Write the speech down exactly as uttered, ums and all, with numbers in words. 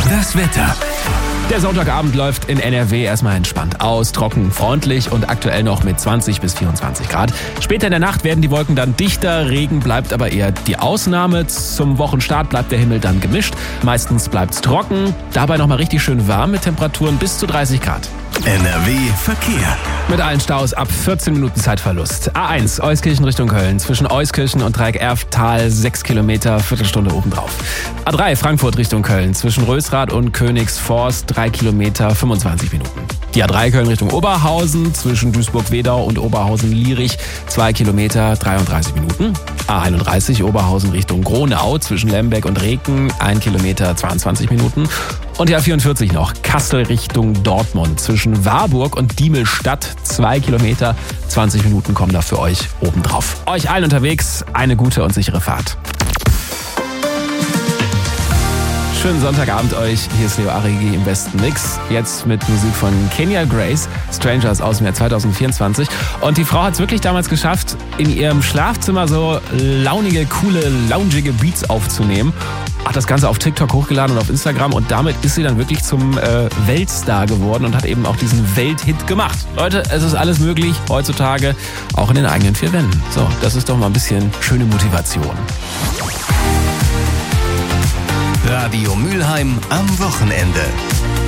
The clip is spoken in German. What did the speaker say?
Das Wetter. Der Sonntagabend läuft in N R W erstmal entspannt aus, trocken, freundlich und aktuell noch mit zwanzig bis vierundzwanzig Grad. Später in der Nacht werden die Wolken dann dichter, Regen bleibt aber eher die Ausnahme. Zum Wochenstart bleibt der Himmel dann gemischt. Meistens bleibt's trocken, dabei nochmal richtig schön warm mit Temperaturen bis zu dreißig Grad. N R W Verkehr. Mit allen Staus ab vierzehn Minuten Zeitverlust. A eins, Euskirchen Richtung Köln. Zwischen Euskirchen und Dreieck-Erftal sechs Kilometer, Viertelstunde obendrauf. A drei, Frankfurt Richtung Köln. Zwischen Rösrath und Königsforst drei Kilometer, fünfundzwanzig Minuten. Die A drei Köln Richtung Oberhausen. Zwischen Duisburg-Wedau und Oberhausen-Lierich zwei Kilometer, dreiunddreißig Minuten. A einunddreißig, Oberhausen Richtung Gronau. Zwischen Lembeck und Reken ein Kilometer, zweiundzwanzig Minuten. Und die A vierundvierzig noch, Kassel Richtung Dortmund. Zwischen Warburg und Diemelstadt zwei Kilometer, zwanzig Minuten kommen da für euch obendrauf. Euch allen unterwegs eine gute und sichere Fahrt. Schönen Sonntagabend euch. Hier ist Leo Arigi im besten Mix. Jetzt mit Musik von Kenya Grace, Strangers aus dem Jahr zwanzig vierundzwanzig. Und die Frau hat es wirklich damals geschafft, in ihrem Schlafzimmer so launige, coole, loungige Beats aufzunehmen. Hat das Ganze auf TikTok hochgeladen und auf Instagram und damit ist sie dann wirklich zum äh, Weltstar geworden und hat eben auch diesen Welthit gemacht. Leute, es ist alles möglich heutzutage, auch in den eigenen vier Wänden. So, das ist doch mal ein bisschen schöne Motivation. Radio Mülheim am Wochenende.